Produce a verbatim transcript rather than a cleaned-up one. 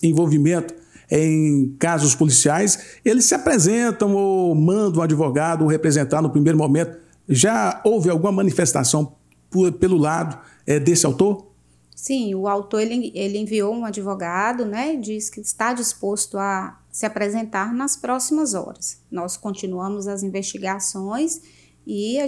envolvimento em casos policiais, eles se apresentam ou mandam um advogado ou representar no primeiro momento. Já houve alguma manifestação por, pelo lado é, desse autor? Sim, o autor ele, ele enviou um advogado, né, diz que está disposto a se apresentar nas próximas horas. Nós continuamos as investigações e a